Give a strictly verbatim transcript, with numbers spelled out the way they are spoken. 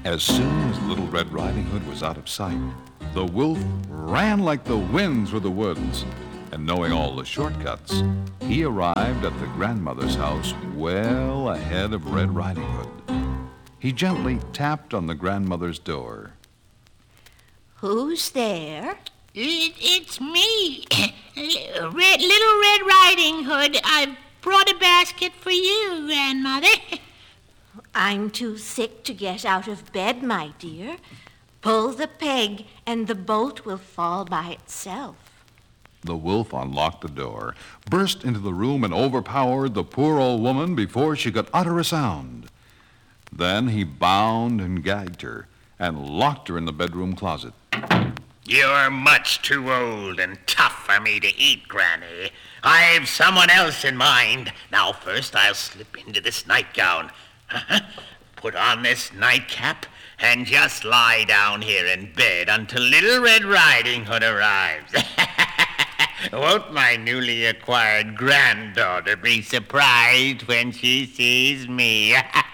As soon as Little Red Riding Hood was out of sight, the wolf ran like the wind through the woods, and knowing all the shortcuts, he arrived at the grandmother's house well ahead of Red Riding Hood. He gently tapped on the grandmother's door. Who's there? It, it's me, Red, Little Red Riding Hood. I've brought a basket for you, Grandmother. I'm too sick to get out of bed, my dear. Pull the peg, and the boat will fall by itself. The wolf unlocked the door, burst into the room, and overpowered the poor old woman before she could utter a sound. Then he bound and gagged her and locked her in the bedroom closet. You're much too old and tough for me to eat, Granny. I've someone else in mind. Now, first I'll slip into this nightgown. Put on this nightcap and just lie down here in bed until Little Red Riding Hood arrives. Won't my newly acquired granddaughter be surprised when she sees me?